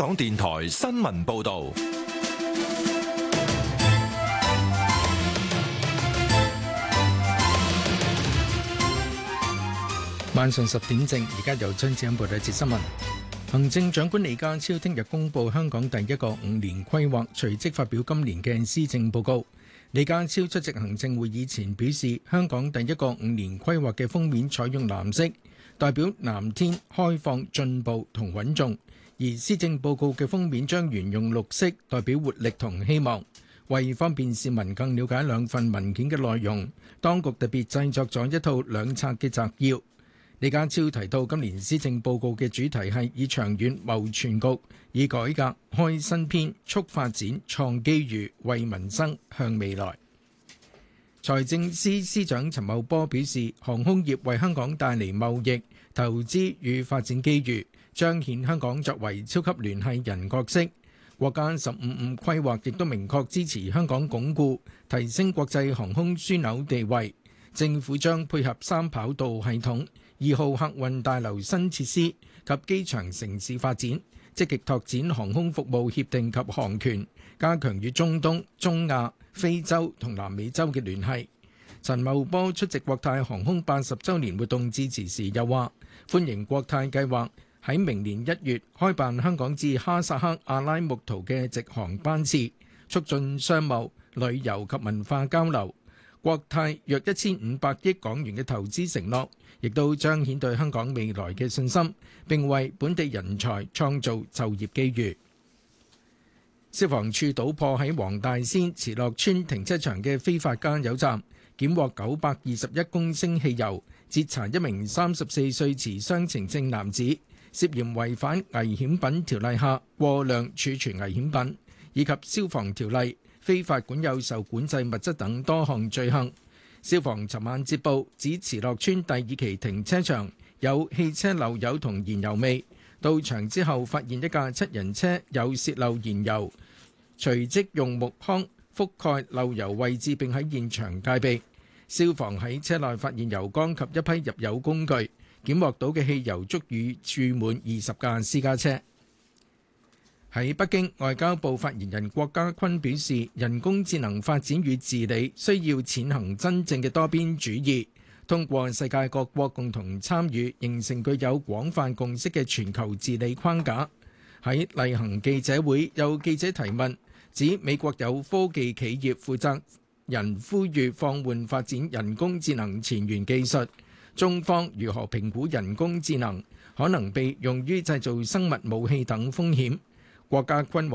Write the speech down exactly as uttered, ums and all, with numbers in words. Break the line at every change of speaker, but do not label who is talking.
港電台新聞報道。
晚上十點正，而家由張子欣報道一節新聞。行政長官李家超聽日公布香港第一個五年規劃，隨即發表今年嘅施政報告。李家超出席行政會議前表示，香港第一個五年規劃嘅封面採用藍色，代表藍天、開放、進步同穩重；而施政報告嘅封面將沿用綠色，代表活力同希望。為方便市民更了解兩份文件嘅內容，當局特別製作咗一套兩冊嘅摘要。李家超提到，今年施政報告嘅主題係以長遠謀全局，以改革開新篇，促發展、創機遇，為民生向未來。財政司司長陳茂波表示，航空業為香港帶嚟貿易、投資與發展機遇，彰顯香港作為超級聯繫人角色。國家十五五規劃亦都明確支持香港鞏固、提升國際航空樞紐地位。政府將配合三跑道系統、二號客運大樓新設施及機場城市發展，積極拓展航空服務協定及航權，加強與中東、中亞、非洲同南美洲嘅聯繫。陳茂波出席國泰航空八十週年活動致辭時又話，歡迎國泰計劃喺明年一月開辦香港至哈薩克阿拉木圖嘅直航班次，促進商務、旅遊及文化交流。國泰約一千五百億港元嘅投資承諾，亦都彰顯對香港未來嘅信心，並為本地人才創造就業機遇。消防處搗破喺黃大仙慈樂邨停車場嘅非法加油站，檢獲九百二十一公升汽油，截查一名三十四歲持雙程證男子，涉嫌違反危險品條例下過量儲存危險品，以及消防條例非法管有受管制物質等多項罪行。消防尋晚接報，指慈樂邨第二期停車場有汽車漏油同燃油味，到場之後發現一架七人車有洩漏燃油，隨即用木框覆蓋漏油位置並喺現場戒備。消防喺車內發現油缸及一批入油工具，檢獲到嘅汽油足以注滿二十架私家車。喺北京，外交部發言人郭家坤表示，人工智能發展與治理需要踐行真正嘅多邊主義，通過世界各國共同參與，形成具有廣泛共識嘅全球治理框架。喺例行記者會，有記者提問，指美國有科技企業負責人呼籲放緩發展人工智能前沿技術，中方如何評估人工智能可能被用於製造生物武器等風險？郭家坤話